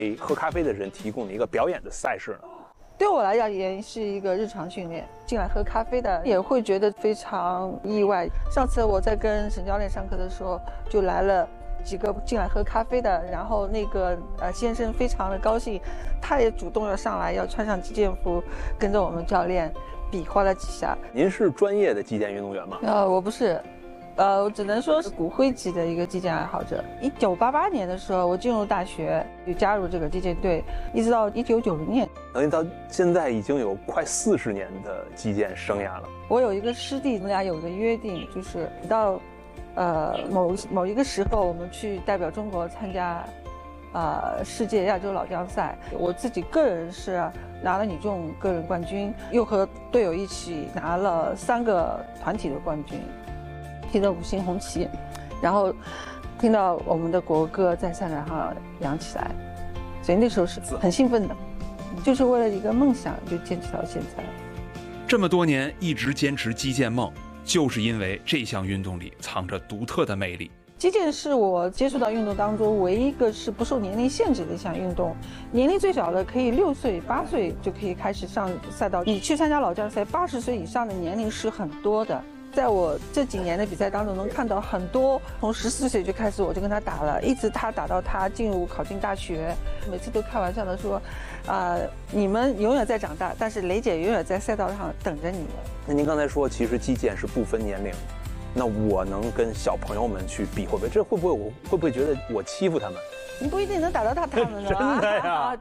给喝咖啡的人提供的一个表演的赛事呢？ 对我来讲也是一个日常训练。进来喝咖啡的也会觉得非常意外。上次我在跟沈教练上课的时候，就来了几个进来喝咖啡的，然后那个先生非常的高兴，他也主动要上来要穿上击剑服，跟着我们教练比划了几下。 您是专业的击剑运动员吗？ 我不是。我只能说是骨灰级的一个击剑爱好者。1988年的时候，我进入大学，就加入这个击剑队，一直到1990年， 等于到现在已经有快40年的击剑生涯了。 我有一个师弟，我们俩有一个约定，就是到某一个时候，我们去代表中国参加世界亚洲老将赛。我自己个人是拿了女重个人冠军，又和队友一起拿了3个团体的冠军。提着5星红旗，然后听到我们的国歌在赛场上扬起来，所以那时候是很兴奋的，就是为了一个梦想就坚持到现在。 这么多年一直坚持击剑梦，就是因为这项运动里藏着独特的魅力。 击剑是我接触到运动当中唯一一个是不受年龄限制的一项运动，年龄最小的可以6岁、8岁就可以开始上赛道。你去参加老将赛，80岁以上的年龄是很多的。在我这几年的比赛当中，能看到很多从14岁就开始我就跟他打了，一直他打到他考进大学，每次都开玩笑的说，你们永远在长大，但是雷姐永远在赛道上等着你们。 那您刚才说，其实击剑是不分年龄，那我能跟小朋友们去比，会不会？这会不会觉得我欺负他们？ 你不一定能打得到他们的。 真的呀。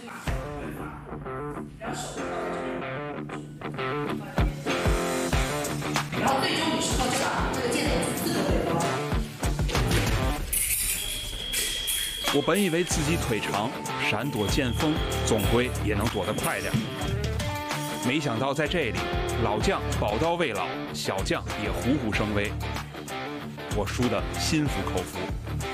然后最终你是靠这个箭头自动回光。 我本以为自己腿长，闪躲剑锋总归也能躲得快点，没想到在这里，老将宝刀未老，小将也虎虎生威，我输得心服口服。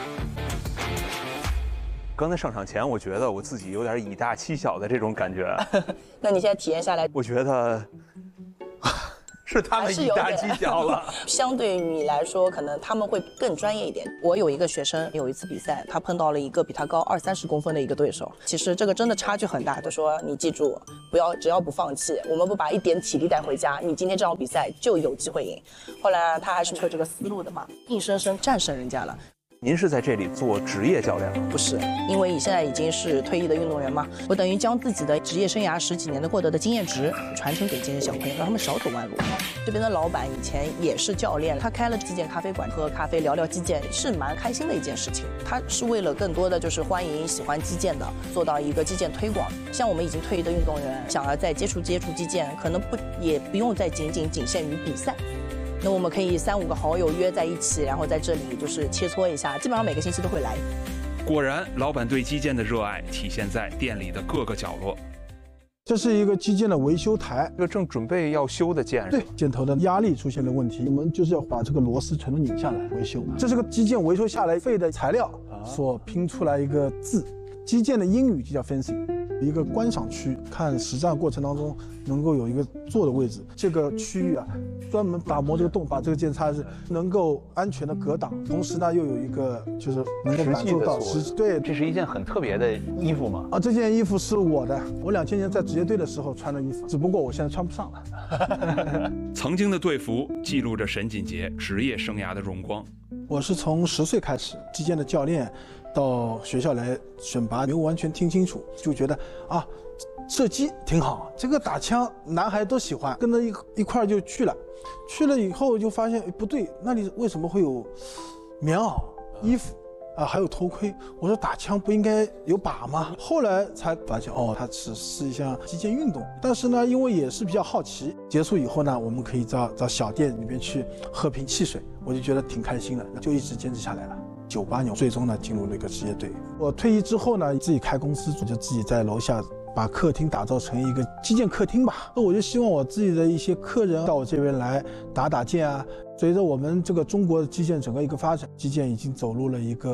刚才上场前，我觉得我自己有点以大欺小的这种感觉。 那你现在体验下来， 我觉得是他们以大欺小了。 相对于你来说，可能他们会更专业一点。我有一个学生，有一次比赛，他碰到了一个比他高20-30公分的一个对手。其实这个真的差距很大。就说你记住，只要不放弃，我们不把一点体力带回家，你今天这场比赛就有机会赢。后来他还是有这个思路的嘛，硬生生战胜人家了。 您是在这里做职业教练吗？ 不是，因为你现在已经是退役的运动员嘛，我等于将自己的职业生涯10几年的获得的经验值传承给这些小朋友，让他们少走弯路。这边的老板以前也是教练，他开了击剑咖啡馆，喝咖啡聊聊击剑是蛮开心的一件事情。他是为了更多的就是欢迎喜欢击剑的，做到一个击剑推广。像我们已经退役的运动员，想要再接触击剑，可能也不用再仅限于比赛。那我们可以3-5个好友约在一起，然后在这里就是切磋一下，基本上每个星期都会来。 果然，老板对击剑的热爱体现在店里的各个角落。 这是一个击剑的维修台， 这个正准备要修的剑， 对，箭头的压力出现了问题，我们就是要把这个螺丝全都拧下来维修。这是个击剑维修下来废的材料所拼出来一个字，击剑的英语就叫 fencing。一个观赏区，看实战过程当中能够有一个坐的位置，这个区域专门打磨这个洞，把这个剑插是能够安全的隔挡，同时呢又有一个就是能够感受到对， 这是一件很特别的衣服吗？ 这件衣服是我的，我2000年在职业队的时候穿的衣服，只不过我现在穿不上了。 曾经的队服记录着沈锦杰职业生涯的荣光。 我是从10岁开始，击剑的教练到学校来选拔，没有完全听清楚，就觉得射击挺好，这个打枪男孩都喜欢，跟着一块就去了以后就发现不对，那里为什么会有棉袄、衣服还有头盔？我说打枪不应该有靶吗？后来才发现它只是一项击剑运动。但是呢，因为也是比较好奇，结束以后呢，我们可以到小店里面去喝瓶汽水，我就觉得挺开心的，就一直坚持下来了。98年最终呢进入了一个职业队。我退役之后呢，自己开公司，就自己在楼下把客厅打造成一个击剑客厅吧。我就希望我自己的一些客人到我这边来打剑啊。随着我们这个中国的击剑整个一个发展，击剑已经走入了一个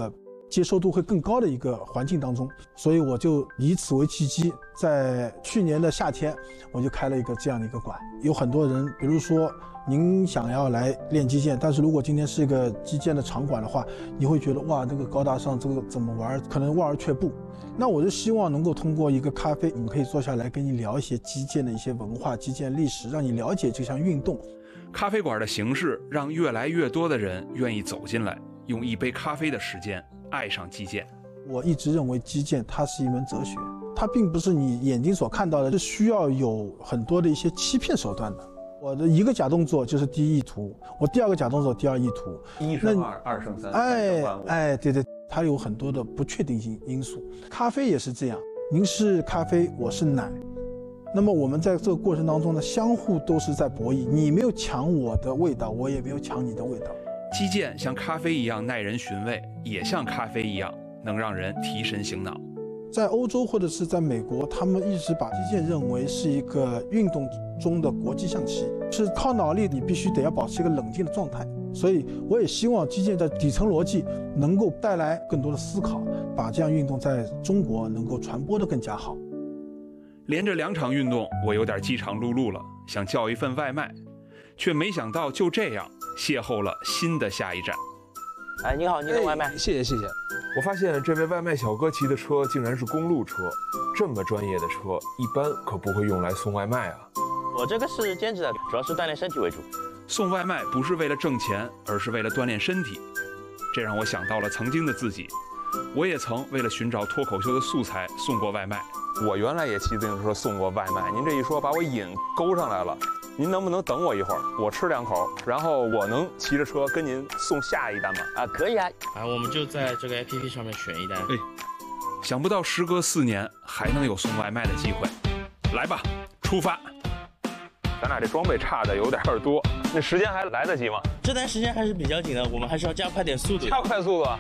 接受度会更高的一个环境当中，所以我就以此为契机，在去年的夏天，我就开了一个这样的一个馆。有很多人，比如说您想要来练击剑，但是如果今天是一个击剑的场馆的话，你会觉得哇，这个高大上，这个怎么玩，可能望而却步。那我就希望能够通过一个咖啡，我们可以坐下来跟你聊一些击剑的一些文化、击剑历史，让你了解这项运动。 咖啡馆的形式让越来越多的人愿意走进来，用一杯咖啡的时间爱上击剑。 我一直认为击剑它是一门哲学，它并不是你眼睛所看到的，是需要有很多的一些欺骗手段的。我的一个假动作就是第一意图，我第二个假动作第二意图， 一胜二，二胜三，三胜万物。 对，它有很多的不确定性因素。咖啡也是这样，您是咖啡，我是奶。那么我们在这个过程当中呢，相互都是在博弈，你没有抢我的味道，我也没有抢你的味道。 击剑像咖啡一样耐人寻味，也像咖啡一样能让人提神醒脑。 在欧洲或者是在美国，他们一直把击剑认为是一个运动中的国际象棋，是靠脑力，你必须得要保持一个冷静的状态。所以我也希望击剑的底层逻辑能够带来更多的思考，把这样运动在中国能够传播得更加好。 连着2场运动，我有点饥肠辘辘了，想叫一份外卖，却没想到就这样邂逅了新的下一站。 哎，你好，你的外卖。 谢谢。我发现这位外卖小哥骑的车竟然是公路车，这么专业的车，一般可不会用来送外卖啊。 我这个是兼职的，主要是锻炼身体为主。 送外卖不是为了挣钱，而是为了锻炼身体，这让我想到了曾经的自己。我也曾为了寻找脱口秀的素材送过外卖。 我原来也骑自行车送过外卖，您这一说把我瘾勾上来了。您能不能等我一会儿，我吃2口，然后我能骑着车跟您送下一单吗？ 啊，可以啊。 我们就在这个 APP 上面选一单。 想不到时隔4年还能有送外卖的机会，来吧，出发。 咱俩这装备差的有点多，那时间还来得及吗？ 这单时间还是比较紧的，我们还是要加快点速度。 加快速度。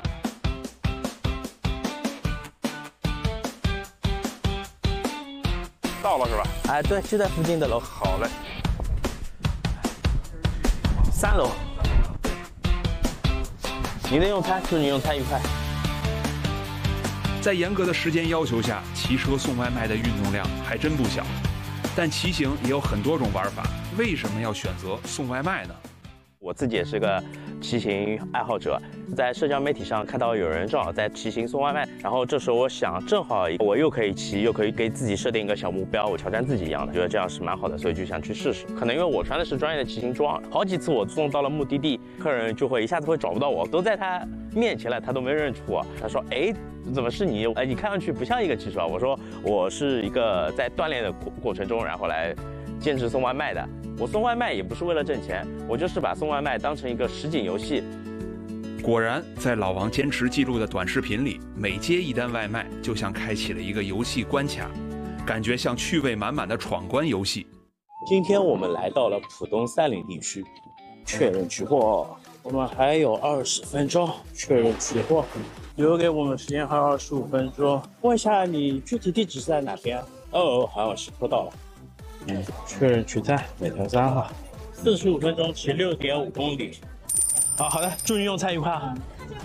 到了是吧？ 哎，对，就在附近的楼。 好嘞。 3楼。您的用餐，祝您用餐愉快。 在严格的时间要求下，骑车送外卖的运动量还真不小。但骑行也有很多种玩法，为什么要选择送外卖呢？ 我自己也是个骑行爱好者，在社交媒体上看到有人正好在骑行送外卖，然后这时候我想，正好我又可以骑，又可以给自己设定一个小目标，我挑战自己一样的，觉得这样是蛮好的，所以就想去试试。可能因为我穿的是专业的骑行装，好几次我送到了目的地，客人就会一下子会找不到我，都在他面前了，他都没认出我。他说：“哎，怎么是你？哎，你看上去不像一个骑手啊。”我说：“我是一个在锻炼的过程中，然后来兼职送外卖的。我送外卖也不是为了挣钱，我就是把送外卖当成一个实景游戏。” 果然，在老王坚持记录的短视频里，每接一单外卖就像开启了一个游戏关卡，感觉像趣味满满的闯关游戏。 今天我们来到了浦东3陵地区，确认取货，我们还有20分钟确认取货，留给我们时间还有25分钟。问一下你具体地址是在哪边？好像是拖到了。确认取餐，美团3号，45分钟骑6.5公里。好的，祝您用餐愉快啊！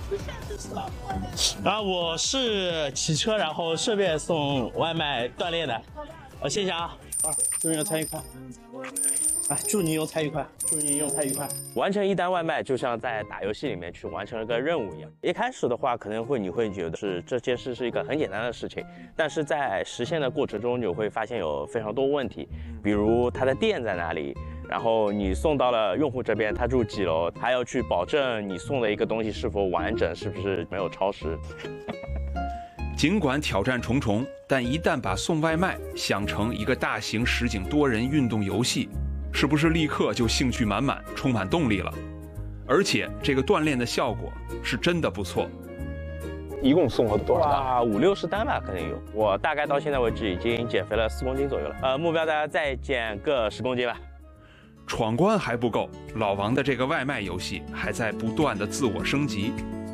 我是骑车，然后顺便送外卖锻炼的。谢谢啊！祝您用餐愉快。祝您用餐愉快，祝您用餐愉快。 完成一单外卖就像在打游戏里面去完成了个任务一样。一开始的话，可能你会觉得这件事是一个很简单的事情，但是在实现的过程中，你会发现有非常多问题，比如它的店在哪里，然后你送到了用户这边，他住几楼，还要去保证你送的一个东西是否完整，是不是没有超时。 尽管挑战重重，但一旦把送外卖想成一个大型实景多人运动游戏，是不是立刻就兴趣满满，充满动力了？而且这个锻炼的效果是真的不错。 一共送了多少单 ？50-60单吧，肯定有。我大概到现在为止已经减肥了4公斤左右了。目标大概再减个10公斤吧。 闯关还不够，老王的这个外卖游戏还在不断的自我升级。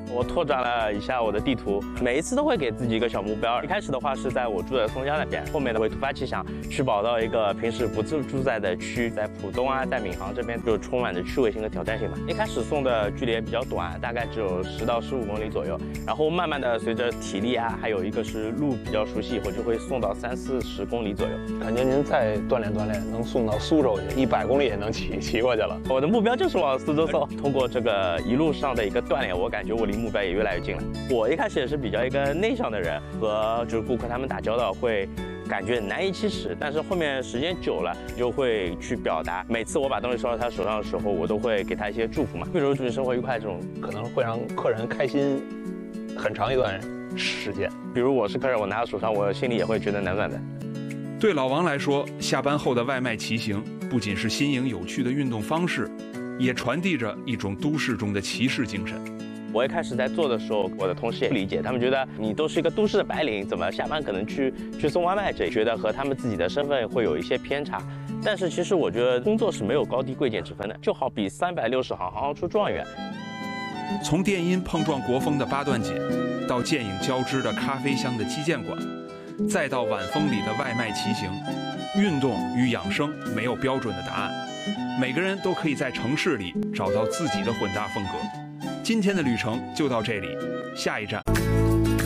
我拓展了一下我的地图，每一次都会给自己一个小目标。一开始的话是在我住的松江那边，后面的会突发奇想去跑到一个平时不住在的区，在浦东啊，在闵行这边就充满着趣味性和挑战性嘛。一开始送的距离也比较短，大概只有10到15公里左右，然后慢慢的随着体力啊，还有一个是路比较熟悉以后，就会送到30、40公里左右。 感觉您再锻炼锻炼，能送到苏州去，100公里也能骑过去了。 我的目标就是往苏州送。通过这个一路上的一个锻炼，我感觉我离目标也越来越近了。我一开始也是比较一个内向的人，和就是顾客他们打交道会感觉难以启齿，但是后面时间久了就会去表达。每次我把东西收到他手上的时候，我都会给他一些祝福嘛，比如祝你生活愉快这种， 可能会让客人开心很长一段时间。 比如我是客人，我拿到手上，我心里也会觉得暖暖的。 对老王来说，下班后的外卖骑行不仅是新颖有趣的运动方式，也传递着一种都市中的骑士精神。 我一开始在做的时候，我的同事也不理解，他们觉得你都是一个都市的白领，怎么下班可能去送外卖，这觉得和他们自己的身份会有一些偏差。但是其实我觉得工作是没有高低贵贱之分的，就好比360行，行行出状元。 从电音碰撞国风的八段锦，到剑影交织的咖啡香的击剑馆，再到晚风里的外卖骑行，运动与养生没有标准的答案，每个人都可以在城市里找到自己的混搭风格。今天的旅程就到这里，下一站